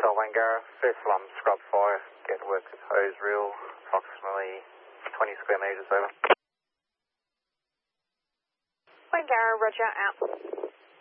Hotel Wangara, first alarm scrub fire, get work with hose reel, approximately 20 square metres over. Wangara, roger, out.